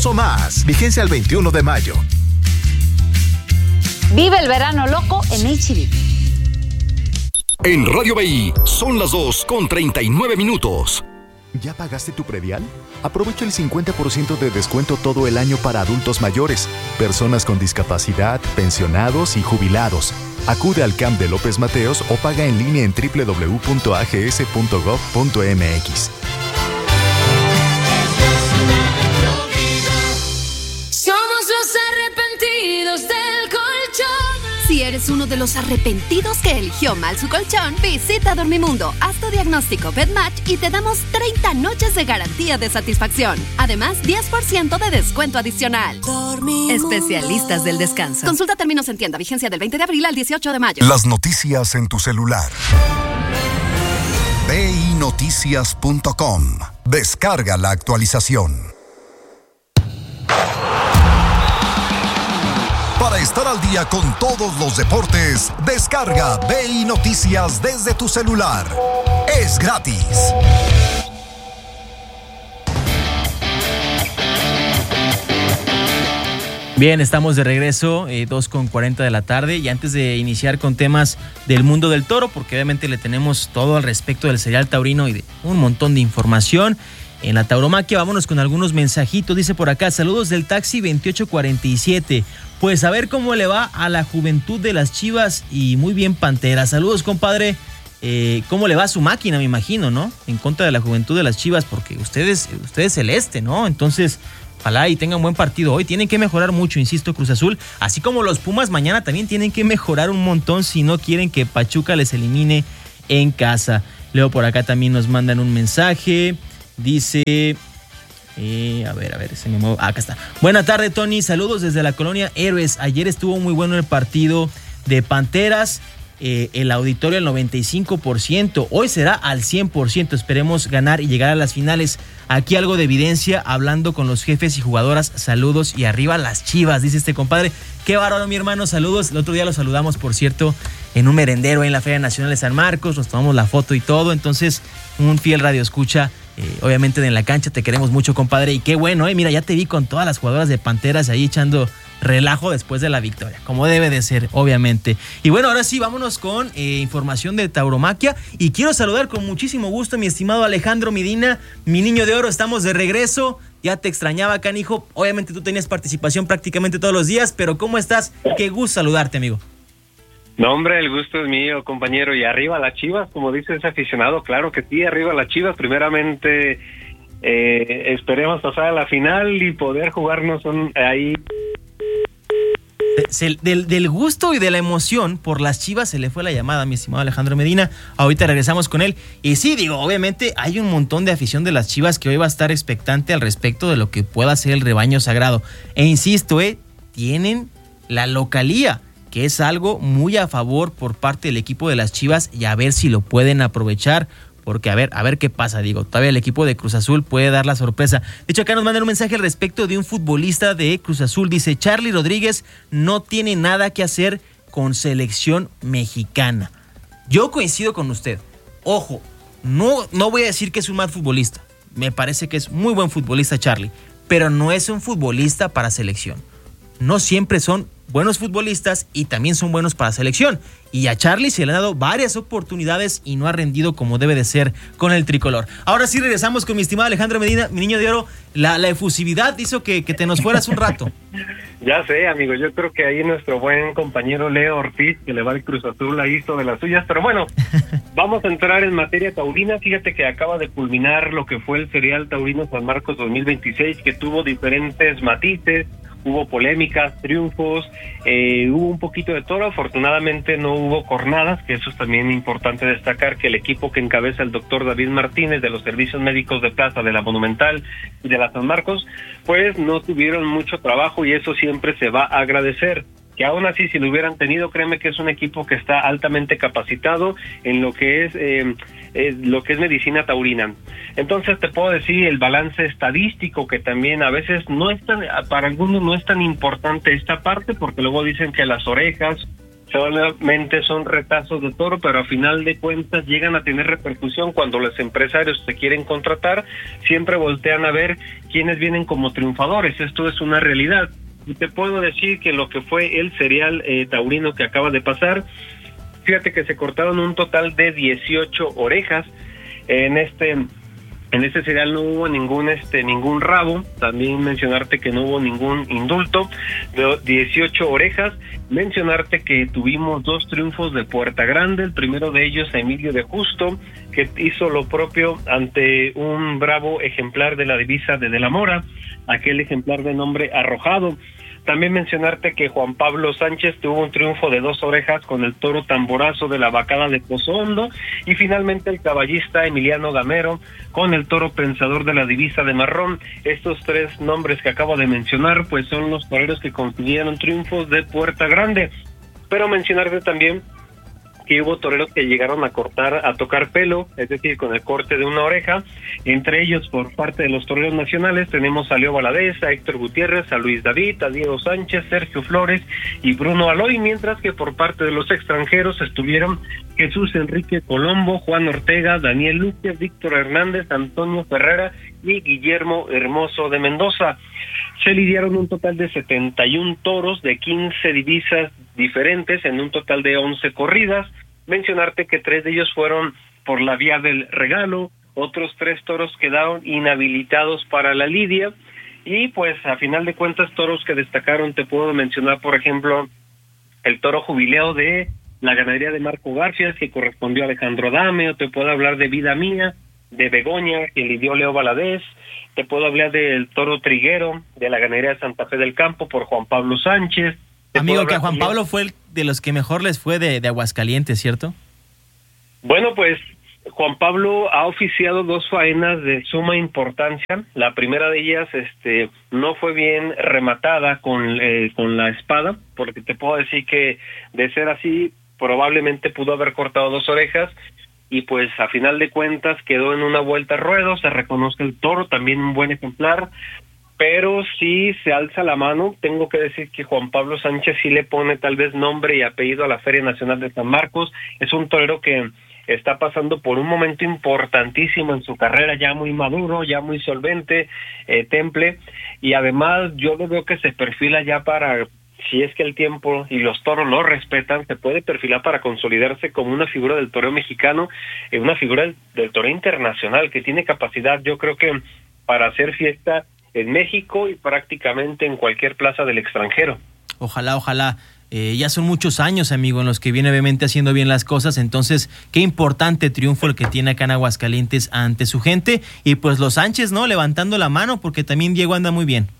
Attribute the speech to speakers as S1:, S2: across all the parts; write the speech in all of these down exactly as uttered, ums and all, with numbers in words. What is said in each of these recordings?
S1: O más. Vigencia el veintiuno de mayo.
S2: Vive el verano loco en H E B.
S3: En Radio B I son las dos con treinta y nueve minutos.
S4: ¿Ya pagaste tu predial? Aprovecha el cincuenta por ciento de descuento todo el año para adultos mayores, personas con discapacidad, pensionados y jubilados. Acude al C A M de López Mateos o paga en línea en doble u doble u doble u punto a g s punto gov punto m x.
S5: Somos los arrepentidos del colchón.
S6: Si eres uno de los arrepentidos que eligió mal su colchón, visita Dormimundo, haz tu diagnóstico BedMatch y te damos treinta noches de garantía de satisfacción. Además, diez por ciento de descuento adicional. Dormimundo. Especialistas del descanso. Consulta términos en tienda. Vigencia del veinte de abril al dieciocho de mayo.
S3: Las noticias en tu celular. B I noticias punto com. Descarga la actualización. Para estar al día con todos los deportes, descarga B I Noticias desde tu celular. Es gratis.
S7: Bien, estamos de regreso, eh, dos con cuarenta de la tarde, y antes de iniciar con temas del mundo del toro, porque obviamente le tenemos todo al respecto del cereal taurino y de un montón de información en la tauromaquia, vámonos con algunos mensajitos. Dice por acá, saludos del taxi veintiocho cuarenta y siete. Pues a ver cómo le va a la juventud de las Chivas y muy bien Pantera. Saludos, compadre. Eh, ¿Cómo le va a su máquina, me imagino, no? En contra de la juventud de las Chivas, porque ustedes, ustedes celeste, ¿no? Entonces, ojalá y tengan buen partido hoy. Tienen que mejorar mucho, insisto, Cruz Azul. Así como los Pumas mañana también tienen que mejorar un montón si no quieren que Pachuca les elimine en casa. Leo por acá también nos mandan un mensaje. Dice... Eh, a ver, a ver, se me mueve. Ah, acá está. Buena tarde, Tony. Saludos desde la colonia Héroes. Ayer estuvo muy bueno el partido de Panteras. Eh, el auditorio al noventa y cinco por ciento. Hoy será al cien por ciento. Esperemos ganar y llegar a las finales. Aquí algo de evidencia, hablando con los jefes y jugadoras. Saludos y arriba las Chivas, dice este compadre. Qué bárbaro, mi hermano. Saludos. El otro día lo saludamos, por cierto, en un merendero en la Feria Nacional de San Marcos. Nos tomamos la foto y todo. Entonces, un fiel radio escucha. Eh, obviamente en la cancha te queremos mucho, compadre, y qué bueno, eh, mira, ya te vi con todas las jugadoras de Panteras ahí echando relajo después de la victoria, como debe de ser, obviamente. Y bueno, ahora sí, vámonos con eh, información de tauromaquia, y quiero saludar con muchísimo gusto a mi estimado Alejandro Medina, mi niño de oro. Estamos de regreso, ya te extrañaba, canijo, obviamente tú tenías participación prácticamente todos los días, pero ¿cómo estás? Qué gusto saludarte, amigo.
S8: No, hombre, el gusto es mío, compañero. Y arriba las Chivas, como dice ese aficionado, claro que sí, arriba las Chivas. Primeramente, eh, esperemos pasar a la final y poder jugarnos un, ahí.
S7: Se, del, del gusto y de la emoción por las Chivas se le fue la llamada, mi estimado Alejandro Medina. Ahorita regresamos con él. Y sí, digo, obviamente hay un montón de afición de las Chivas que hoy va a estar expectante al respecto de lo que pueda ser el rebaño sagrado. E insisto, eh, tienen la localía, que es algo muy a favor por parte del equipo de las Chivas, y a ver si lo pueden aprovechar, porque a ver, a ver qué pasa, digo, todavía el equipo de Cruz Azul puede dar la sorpresa. De hecho, acá nos mandan un mensaje al respecto de un futbolista de Cruz Azul, dice, Charly Rodríguez no tiene nada que hacer con selección mexicana. Yo coincido con usted, ojo, no, no voy a decir que es un mal futbolista, me parece que es muy buen futbolista Charly, pero no es un futbolista para selección. No siempre son buenos futbolistas y también son buenos para selección. Y a Charly se le han dado varias oportunidades y no ha rendido como debe de ser con el tricolor. Ahora sí regresamos con mi estimado Alejandro Medina, mi niño de oro. La, la efusividad hizo que, que te nos fueras un rato.
S8: Ya sé, amigo, yo creo que ahí nuestro buen compañero Leo Ortiz, que le va al Cruz Azul, la hizo de las suyas. Pero bueno, vamos a entrar en materia taurina. Fíjate que acaba de culminar lo que fue el Serial Taurino San Marcos dos mil veintiséis, que tuvo diferentes matices. Hubo polémicas, triunfos, eh, hubo un poquito de todo. Afortunadamente no hubo cornadas, que eso es también importante destacar, que el equipo que encabeza el doctor David Martínez de los servicios médicos de plaza de la Monumental y de la San Marcos, pues no tuvieron mucho trabajo, y eso siempre se va a agradecer. Que aún así, si lo hubieran tenido, créeme que es un equipo que está altamente capacitado en lo que es eh, eh, lo que es medicina taurina. Entonces te puedo decir el balance estadístico, que también a veces no es tan, para algunos no es tan importante esta parte, porque luego dicen que las orejas solamente son retazos de toro, pero a final de cuentas llegan a tener repercusión cuando los empresarios te quieren contratar, siempre voltean a ver quiénes vienen como triunfadores. Esto es una realidad. Y te puedo decir que lo que fue el serial eh, taurino que acaba de pasar, fíjate que se cortaron un total de dieciocho orejas. En este en este serial no hubo ningún este ningún rabo. También mencionarte que no hubo ningún indulto. De dieciocho orejas. Mencionarte que tuvimos dos triunfos de Puerta Grande. El primero de ellos, Emilio de Justo, que hizo lo propio ante un bravo ejemplar de la divisa de De la Mora, aquel ejemplar de nombre Arrojado. También mencionarte que Juan Pablo Sánchez tuvo un triunfo de dos orejas con el toro Tamborazo de la Vacada de Pozo Hondo, y finalmente el caballista Emiliano Gamero con el toro Pensador de la divisa de Marrón. Estos tres nombres que acabo de mencionar pues son los toreros que consiguieron triunfos de Puerta Grande. Pero mencionarte también que hubo toreros que llegaron a cortar, a tocar pelo, es decir, con el corte de una oreja. Entre ellos, por parte de los toreros nacionales, tenemos a Leo Valadez, a Héctor Gutiérrez, a Luis David, a Diego Sánchez, Sergio Flores y Bruno Aloy, mientras que por parte de los extranjeros estuvieron Jesús Enrique Colombo, Juan Ortega, Daniel Luque, Víctor Hernández, Antonio Ferrera y Guillermo Hermoso de Mendoza. Se lidiaron un total de setenta y un toros de quince divisas diferentes en un total de once corridas. Mencionarte que tres de ellos fueron por la vía del regalo, otros tres toros quedaron inhabilitados para la lidia, y pues a final de cuentas toros que destacaron te puedo mencionar, por ejemplo, el toro jubileo de la ganadería de Marco García, que correspondió a Alejandro Adame, o te puedo hablar de Vida Mía, de Begoña, que lidió Leo Valadez. Te puedo hablar del toro Triguero, de la ganadería de Santa Fe del Campo, por Juan Pablo Sánchez.
S7: Amigo, que a Juan Pablo fue el de los que mejor les fue de, de Aguascalientes, ¿cierto?
S8: Bueno, pues Juan Pablo ha oficiado dos faenas de suma importancia. La primera de ellas este, no fue bien rematada con, eh, con la espada, porque te puedo decir que de ser así, probablemente pudo haber cortado dos orejas, y pues a final de cuentas quedó en una vuelta a ruedo. Se reconoce el toro, también un buen ejemplar, pero sí se alza la mano. Tengo que decir que Juan Pablo Sánchez sí le pone tal vez nombre y apellido a la Feria Nacional de San Marcos. Es un torero que está pasando por un momento importantísimo en su carrera, ya muy maduro, ya muy solvente, eh, temple, y además yo lo veo que se perfila ya para, si es que el tiempo y los toros lo respetan, se puede perfilar para consolidarse como una figura del toreo mexicano, eh, una figura del, del toreo internacional, que tiene capacidad, yo creo que para hacer fiesta en México y prácticamente en cualquier plaza del extranjero.
S7: Ojalá, ojalá. Eh, ya son muchos años, amigo, en los que viene obviamente haciendo bien las cosas, entonces qué importante triunfo el que tiene acá en Aguascalientes ante su gente, y pues los Sánchez, ¿no? Levantando la mano, porque también Diego anda muy bien.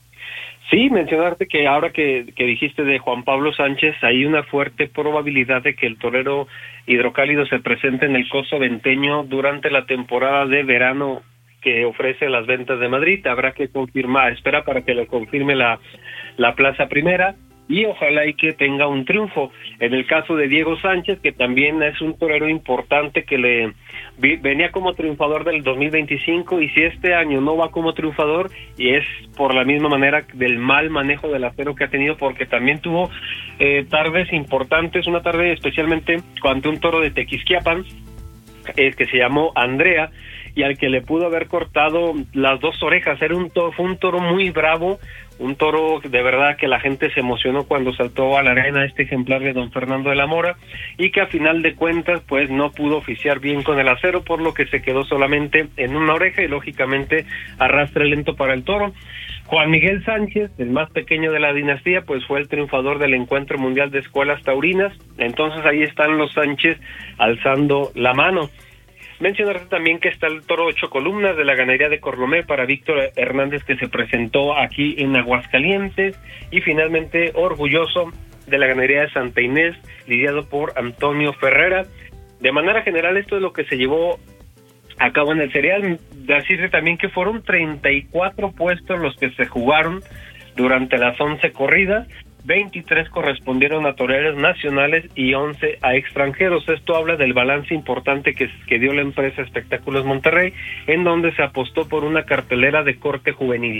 S8: Sí, mencionarte que ahora que, que dijiste de Juan Pablo Sánchez, hay una fuerte probabilidad de que el torero hidrocálido se presente en el Coso Venteño durante la temporada de verano que ofrece las ventas de Madrid. Habrá que confirmar, espera para que lo confirme la, la Plaza Primera, y ojalá y que tenga un triunfo. En el caso de Diego Sánchez, que también es un torero importante, que le vi, venía como triunfador del dos mil veinticinco, y si este año no va como triunfador, y es por la misma manera del mal manejo del acero que ha tenido, porque también tuvo eh, tardes importantes, una tarde especialmente ante un toro de Tequisquiapan, eh, que se llamó Andrea, y al que le pudo haber cortado las dos orejas. Era un toro, fue un toro muy bravo, un toro de verdad que la gente se emocionó cuando saltó a la arena este ejemplar de don Fernando de la Mora, y que a final de cuentas pues no pudo oficiar bien con el acero, por lo que se quedó solamente en una oreja, y lógicamente arrastre lento para el toro. Juan Miguel Sánchez, el más pequeño de la dinastía, pues fue el triunfador del Encuentro Mundial de Escuelas Taurinas. Entonces ahí están los Sánchez alzando la mano. Mencionarte también que está el toro ocho columnas de la ganadería de Corlomé para Víctor Hernández, que se presentó aquí en Aguascalientes, y finalmente Orgulloso de la ganadería de Santa Inés, lidiado por Antonio Ferrera. De manera general, esto es lo que se llevó a cabo en el serial. Decirte también que fueron treinta y cuatro puestos los que se jugaron durante las once corridas. veintitrés correspondieron a toreros nacionales y once a extranjeros. Esto habla del balance importante que, que dio la empresa Espectáculos Monterrey, en donde se apostó por una cartelera de corte juvenil.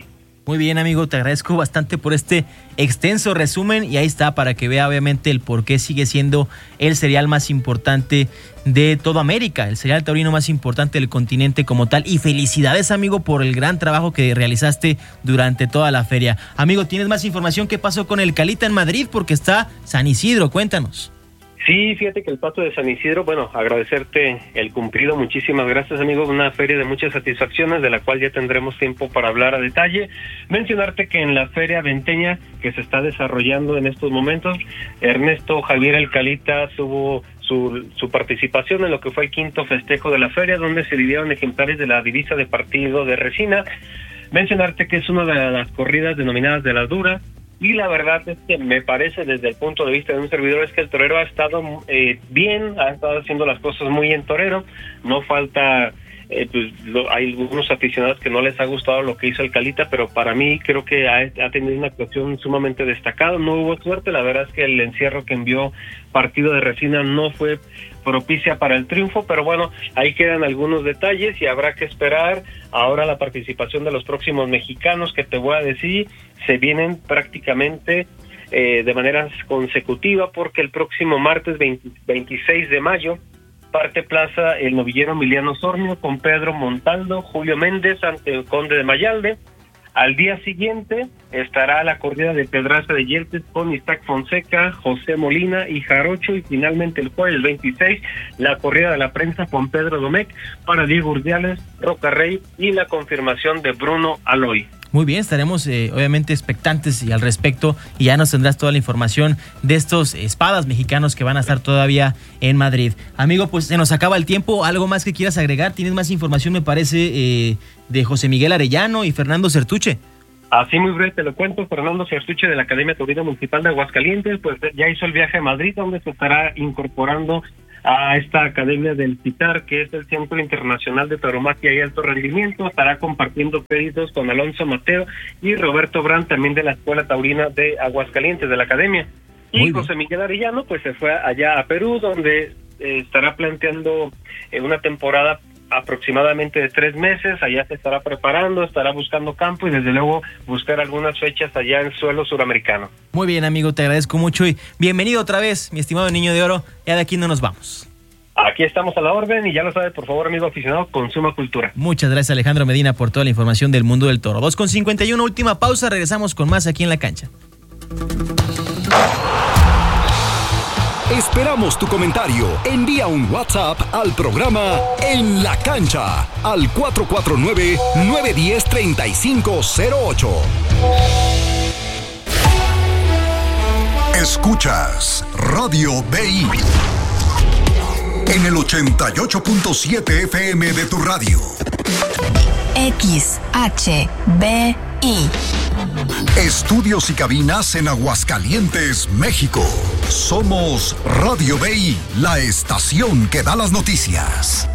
S7: Muy bien, amigo, te agradezco bastante por este extenso resumen y ahí está para que vea obviamente el por qué sigue siendo el cereal más importante de toda América, el cereal taurino más importante del continente como tal. Y felicidades, amigo, por el gran trabajo que realizaste durante toda la feria. Amigo, ¿tienes más información? ¿Qué pasó con el Calita en Madrid? Porque está San Isidro, cuéntanos.
S8: Sí, fíjate que el paso de San Isidro, bueno, agradecerte el cumplido, muchísimas gracias, amigo, una feria de muchas satisfacciones, de la cual ya tendremos tiempo para hablar a detalle. Mencionarte que en la feria venteña que se está desarrollando en estos momentos, Ernesto Javier El Calita tuvo su, su participación en lo que fue el quinto festejo de la feria, donde se dividieron ejemplares de la divisa de partido de resina. Mencionarte que es una de las corridas denominadas de la dura. Y la verdad es que me parece, desde el punto de vista de un servidor, es que el torero ha estado eh, bien, ha estado haciendo las cosas muy en torero. No falta, eh, pues lo, hay algunos aficionados que no les ha gustado lo que hizo el Calita, pero para mí creo que ha, ha tenido una actuación sumamente destacada. No hubo suerte, la verdad es que el encierro que envió partido de resina no fue propicia para el triunfo, pero bueno, ahí quedan algunos detalles y habrá que esperar ahora la participación de los próximos mexicanos, que te voy a decir, se vienen prácticamente eh, de manera consecutiva, porque el próximo martes veinte, veintiséis de mayo parte plaza el novillero Emiliano Sornio con Pedro Montaldo, Julio Méndez ante el Conde de Mayalde. Al día siguiente estará la corrida de Pedraza de Yeltes con Isaac Fonseca, José Molina y Jarocho, y finalmente el jueves veintiséis la corrida de la prensa con Pedro Domecq para Diego Urdiales, Roca Rey y la confirmación de Bruno Aloy.
S7: Muy bien, estaremos eh, obviamente expectantes y al respecto, y ya nos tendrás toda la información de estos espadas mexicanos que van a estar todavía en Madrid. Amigo, pues se nos acaba el tiempo. ¿Algo más que quieras agregar? ¿Tienes más información, me parece, eh, de José Miguel Arellano y Fernando Certuche?
S8: Así muy breve te lo cuento. Fernando Certuche de la Academia Taurina Municipal de Aguascalientes, pues ya hizo el viaje a Madrid, donde se estará incorporando a esta academia del CITAR, que es el Centro Internacional de Tauromaquia y Alto Rendimiento. Estará compartiendo créditos con Alonso Mateo y Roberto Brand, también de la Escuela Taurina de Aguascalientes, de la academia. Y José Miguel Arellano pues se fue allá a Perú, donde eh, estará planteando eh, una temporada aproximadamente de tres meses. Allá se estará preparando, estará buscando campo y desde luego buscar algunas fechas allá en suelo suramericano.
S7: Muy bien, amigo, te agradezco mucho y bienvenido otra vez, mi estimado Niño de Oro. Ya de aquí no nos vamos.
S8: Aquí estamos a la orden y ya lo sabe, por favor, amigo aficionado, consuma cultura.
S7: Muchas gracias, Alejandro Medina, por toda la información del mundo del toro. dos con cincuenta y uno, última pausa, regresamos con más aquí en La Cancha.
S3: Esperamos tu comentario. Envía un WhatsApp al programa En la Cancha al cuatro cuatro nueve, nueve uno cero, tres cinco cero ocho. Escuchas Radio B I en el ochenta y ocho punto siete F M de tu radio.
S9: X H B I.
S3: Estudios y cabinas en Aguascalientes, México. Somos Radio B I, la estación que da las noticias.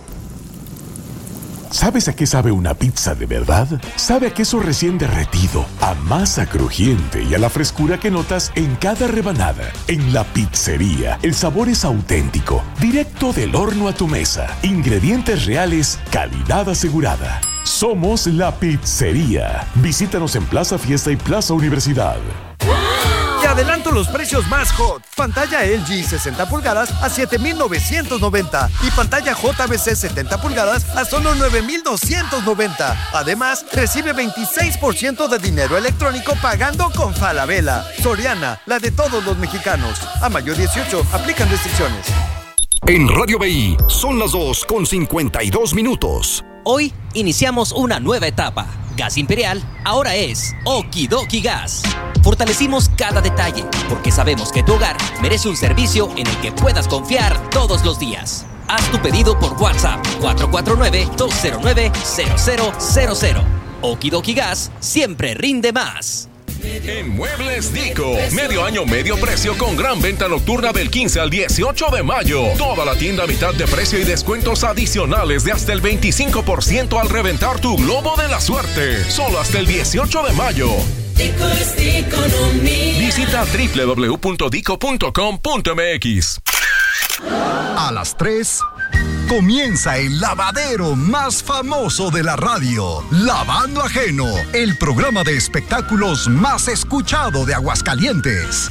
S10: ¿Sabes a qué sabe una pizza de verdad? Sabe a queso recién derretido, a masa crujiente y a la frescura que notas en cada rebanada. En La Pizzería, el sabor es auténtico, directo del horno a tu mesa. Ingredientes reales, calidad asegurada. Somos La Pizzería. Visítanos en Plaza Fiesta y Plaza Universidad.
S11: Te adelanto los precios más hot. Pantalla L G sesenta pulgadas a siete mil novecientos noventa y pantalla J B C setenta pulgadas a solo nueve mil doscientos noventa. Además, recibe veintiséis por ciento de dinero electrónico pagando con Falabella. Soriana, la de todos los mexicanos. A mayo dieciocho, aplican restricciones.
S3: En Radio B I son las dos con cincuenta y dos minutos.
S12: Hoy iniciamos una nueva etapa. Gas Imperial ahora es Okidoki Gas. Fortalecimos cada detalle porque sabemos que tu hogar merece un servicio en el que puedas confiar todos los días. Haz tu pedido por WhatsApp cuatro cuatro nueve, dos cero nueve, cero cero cero cero. Okidoki Gas siempre rinde más.
S13: En Muebles Dico, medio año, medio precio con gran venta nocturna del quince al dieciocho de mayo. Toda la tienda a mitad de precio y descuentos adicionales de hasta el veinticinco por ciento al reventar tu globo de la suerte. Solo hasta el dieciocho de mayo.
S5: Dico es economía.
S13: Visita doble u doble u doble u punto dico punto com punto m x.
S3: A las tres, Comienza el lavadero más famoso de la radio, Lavando Ajeno, el programa de espectáculos más escuchado de Aguascalientes.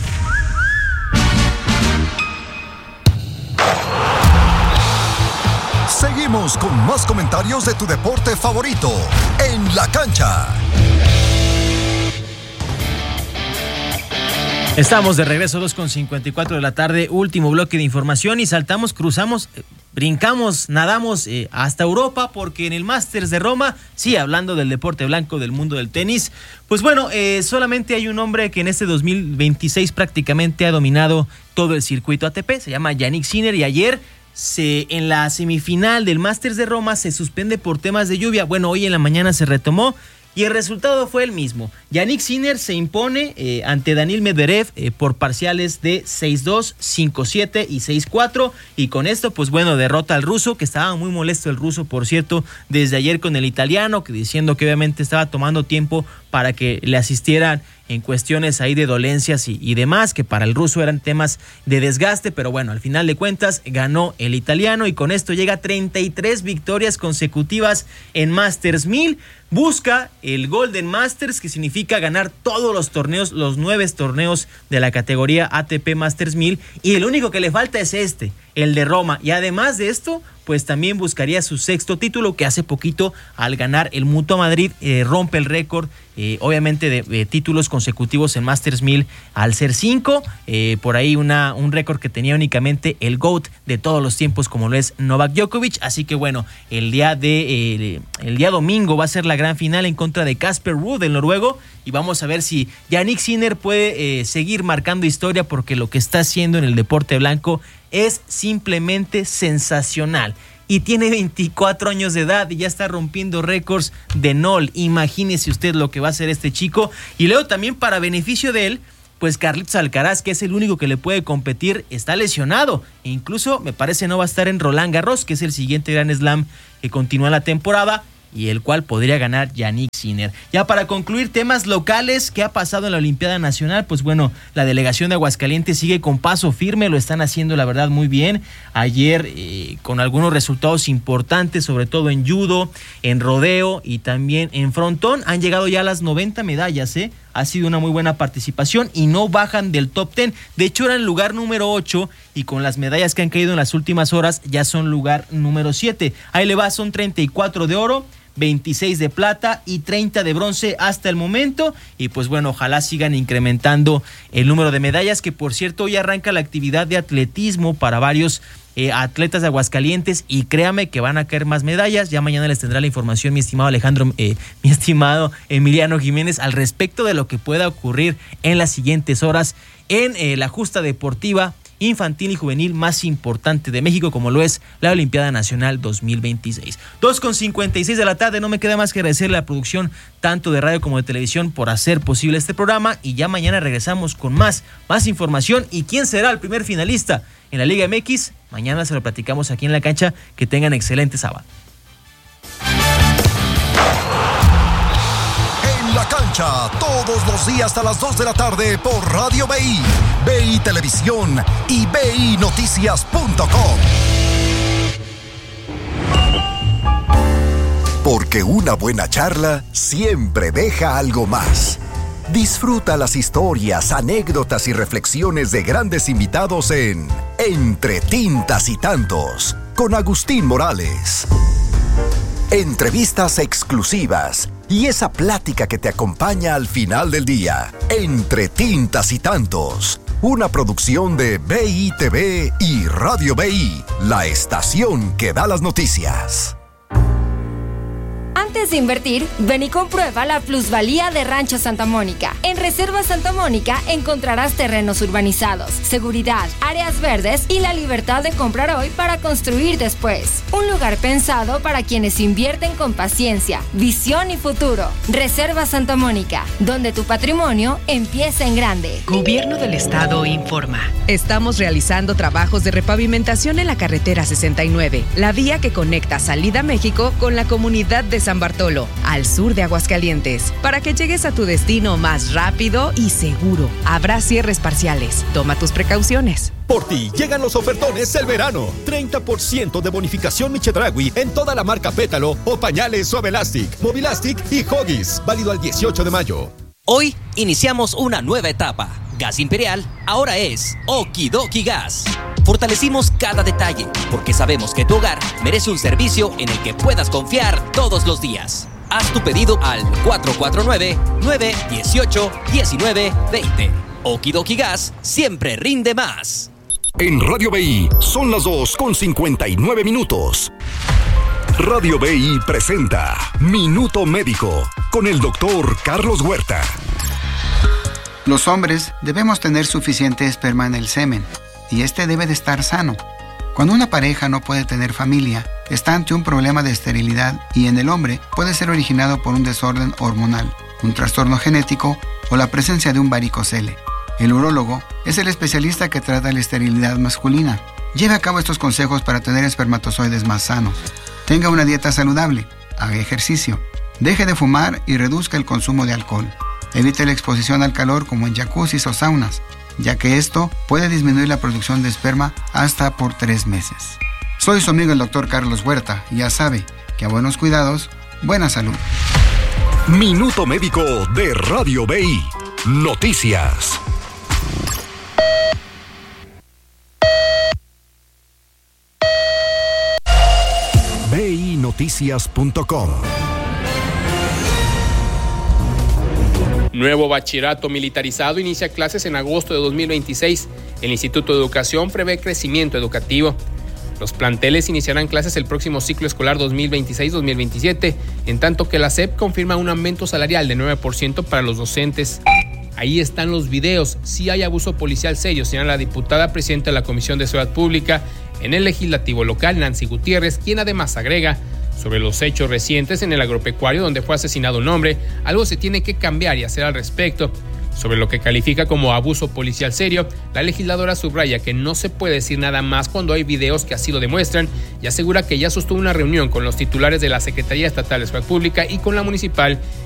S3: Seguimos con más comentarios de tu deporte favorito, En la Cancha.
S7: Estamos de regreso, dos con cincuenta y cuatro de la tarde, último bloque de información y saltamos, cruzamos, eh, brincamos, nadamos eh, hasta Europa porque en el Masters de Roma, sí, hablando del deporte blanco del mundo del tenis, pues bueno, eh, solamente hay un hombre que en este dos mil veintiséis prácticamente ha dominado todo el circuito A T P, se llama Jannik Sinner y ayer se, en la semifinal del Masters de Roma se suspende por temas de lluvia, bueno, hoy en la mañana se retomó. Y el resultado fue el mismo. Jannik Sinner se impone eh, ante Daniil Medvedev eh, por parciales de seis dos, cinco siete y seis cuatro. Y con esto, pues bueno, derrota al ruso, que estaba muy molesto el ruso, por cierto, desde ayer con el italiano, que diciendo que obviamente estaba tomando tiempo para que le asistieran en cuestiones ahí de dolencias y, y demás, que para el ruso eran temas de desgaste, pero bueno, al final de cuentas ganó el italiano y con esto llega a treinta y tres victorias consecutivas en Masters mil, busca el Golden Masters, que significa ganar todos los torneos, los nueve torneos de la categoría A T P Masters mil, y el único que le falta es este, el de Roma, y además de esto, pues también buscaría su sexto título, que hace poquito al ganar el Mutua Madrid eh, rompe el récord, eh, obviamente de, de títulos consecutivos en Masters mil al ser cinco, eh, por ahí una, un récord que tenía únicamente el GOAT de todos los tiempos como lo es Novak Djokovic, así que bueno, el día de eh, el día domingo va a ser la gran final en contra de Casper Ruud, el noruego, y vamos a ver si Jannik Sinner puede eh, seguir marcando historia, porque lo que está haciendo en el deporte blanco es simplemente sensacional. Y tiene veinticuatro años de edad y ya está rompiendo récords de Nol. Imagínese usted lo que va a hacer este chico. Y luego también, para beneficio de él, pues Carlitos Alcaraz, que es el único que le puede competir, está lesionado. E incluso me parece no va a estar en Roland Garros, que es el siguiente Grand Slam que continúa la temporada, y el cual podría ganar Jannik Sinner. Ya para concluir, temas locales, ¿qué ha pasado en la Olimpiada Nacional? Pues bueno, la delegación de Aguascalientes sigue con paso firme, lo están haciendo la verdad muy bien. Ayer eh, con algunos resultados importantes, sobre todo en judo, en rodeo y también en frontón, han llegado ya a las noventa medallas, ¿eh? Ha sido una muy buena participación y no bajan del top diez. De hecho, eran lugar número ocho y con las medallas que han caído en las últimas horas ya son lugar número siete. Ahí le va, son treinta y cuatro de oro, veintiséis de plata y treinta de bronce hasta el momento. Y pues bueno, ojalá sigan incrementando el número de medallas, que por cierto hoy arranca la actividad de atletismo para varios Eh, atletas de Aguascalientes, y créame que van a caer más medallas. Ya mañana les tendrá la información mi estimado Alejandro, eh, mi estimado Emiliano Jiménez, al respecto de lo que pueda ocurrir en las siguientes horas en eh, la justa deportiva infantil y juvenil más importante de México, como lo es la Olimpiada Nacional dos mil veintiséis. dos con cincuenta y seis de la tarde, no me queda más que agradecerle a la producción tanto de radio como de televisión por hacer posible este programa, y ya mañana regresamos con más, más información. ¿Y quién será el primer finalista en la Liga M X? Mañana se lo platicamos aquí en La Cancha. Que tengan excelente sábado.
S3: En La Cancha, todos los días a las dos de la tarde por Radio B I, B I Televisión y B I Noticias punto com. Porque una buena charla siempre deja algo más. Disfruta las historias, anécdotas y reflexiones de grandes invitados en Entre Tintas y Tantos, con Agustín Morales. Entrevistas exclusivas y esa plática que te acompaña al final del día. Entre Tintas y Tantos, una producción de B I T V y Radio B I, la estación que da las noticias.
S14: Antes de invertir, ven y comprueba la plusvalía de Rancho Santa Mónica. En Reserva Santa Mónica encontrarás terrenos urbanizados, seguridad, áreas verdes y la libertad de comprar hoy para construir después. Un lugar pensado para quienes invierten con paciencia, visión y futuro. Reserva Santa Mónica, donde tu patrimonio empieza en grande.
S15: Gobierno del Estado informa. Estamos realizando trabajos de repavimentación en la carretera sesenta y nueve, la vía que conecta Salida México con la comunidad de San Bartolomé Bartolo, al sur de Aguascalientes. Para que llegues a tu destino más rápido y seguro. Habrá cierres parciales. Toma tus precauciones.
S16: Por ti llegan los ofertones del verano. treinta por ciento de bonificación Michedragui en toda la marca Pétalo o pañales Suavelastic, Movilastic y Huggies. Válido al dieciocho de mayo.
S12: Hoy iniciamos una nueva etapa. Gas Imperial ahora es Okidoki Gas. Fortalecimos cada detalle porque sabemos que tu hogar merece un servicio en el que puedas confiar todos los días. Haz tu pedido al cuatro cuatro nueve, nueve uno ocho, uno nueve dos cero. Okidoki Gas siempre rinde más.
S3: En Radio B I son las dos con cincuenta y nueve minutos. Radio B I presenta Minuto Médico con el doctor Carlos Huerta.
S17: Los hombres debemos tener suficiente esperma en el semen y este debe de estar sano. Cuando una pareja no puede tener familia, está ante un problema de esterilidad y en el hombre puede ser originado por un desorden hormonal, un trastorno genético o la presencia de un varicocele. El urólogo es el especialista que trata la esterilidad masculina. Lleve a cabo estos consejos para tener espermatozoides más sanos. Tenga una dieta saludable, haga ejercicio, deje de fumar y reduzca el consumo de alcohol. Evite la exposición al calor como en jacuzzis o saunas, ya que esto puede disminuir la producción de esperma hasta por tres meses. Soy su amigo el doctor Carlos Huerta y ya sabe que a buenos cuidados, buena salud.
S3: Minuto Médico de Radio B I. Noticias. B I noticias punto com.
S18: Nuevo bachillerato militarizado inicia clases en agosto de dos mil veintiséis. El Instituto de Educación prevé crecimiento educativo. Los planteles iniciarán clases el próximo ciclo escolar dos mil veintiséis dos mil veintisiete, en tanto que la S E P confirma un aumento salarial de nueve por ciento para los docentes. Ahí están los videos. Sí hay abuso policial serio, señala la diputada presidenta de la Comisión de Seguridad Pública en el Legislativo local, Nancy Gutiérrez, quien además agrega: sobre los hechos recientes en el agropecuario donde fue asesinado un hombre, algo se tiene que cambiar y hacer al respecto. Sobre lo que califica como abuso policial serio, la legisladora subraya que no se puede decir nada más cuando hay videos que así lo demuestran y asegura que ya sostuvo una reunión con los titulares de la Secretaría Estatal de Seguridad Pública y con la municipal